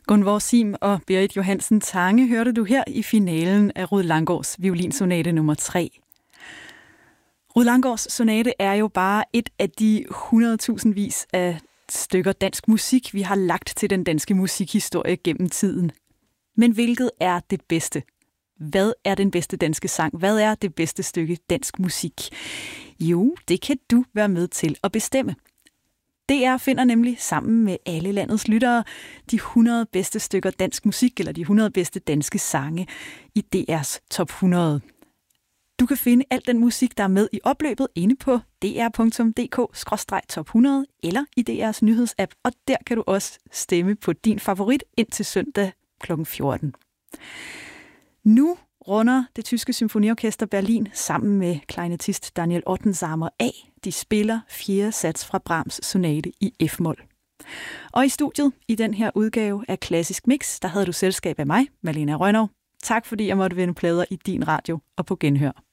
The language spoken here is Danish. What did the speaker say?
Gunvor Sim og Berit Johansen Tange hørte du her i finalen af Rued Langgaards violinsonate nummer 3. Rued Langgaards sonate er jo bare et af de 100.000 vis af stykker dansk musik, vi har lagt til den danske musikhistorie gennem tiden. Men hvilket er det bedste? Hvad er den bedste danske sang? Hvad er det bedste stykke dansk musik? Jo, det kan du være med til at bestemme. DR finder nemlig sammen med alle landets lyttere de 100 bedste stykker dansk musik, eller de 100 bedste danske sange i DR's top 100. Du kan finde al den musik, der er med i opløbet inde på dr.dk/top 100 eller i DR's nyhedsapp, og der kan du også stemme på din favorit indtil søndag kl. 14. Nu runder det tyske symfoniorkester Berlin sammen med klarinettist Daniel Ottensamer af. De spiller 4. sats fra Brahms sonate i F-mol. Og i studiet i den her udgave af Klassisk Mix, der havde du selskab af mig, Malene Rønnow. Tak fordi jeg måtte vende plader i din radio og på genhør.